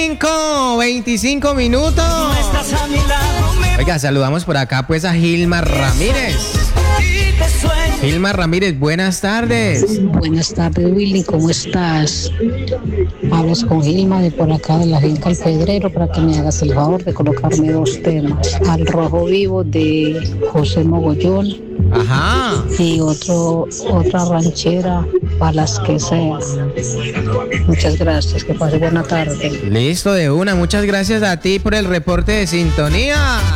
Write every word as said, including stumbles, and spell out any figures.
cinco, veinticinco minutos. Oiga, saludamos por acá pues a Gilma Ramírez. Gilma Ramírez, buenas tardes. Buenas tardes, Willy, ¿cómo estás? Hablas con Gilma de por acá de la finca El Pedrero para que me hagas el favor de colocarme dos temas. Al Rojo Vivo de José Mogollón. Ajá. Y otro, otra ranchera para las que sea. Muchas gracias, que pase buena tarde. Listo, de una. Muchas gracias a ti por el reporte de sintonía.